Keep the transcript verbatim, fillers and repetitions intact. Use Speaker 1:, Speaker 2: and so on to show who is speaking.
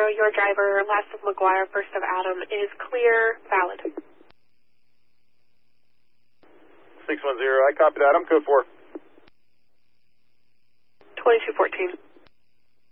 Speaker 1: your driver, last of McGuire, first of Adam, is clear, valid.
Speaker 2: six one zero, I copy that. I'm code four.
Speaker 1: twenty-two fourteen.